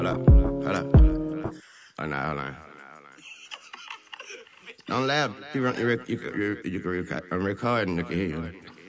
Hold up, hold up. Hold on. Don't laugh. I'm recording. You can hear you.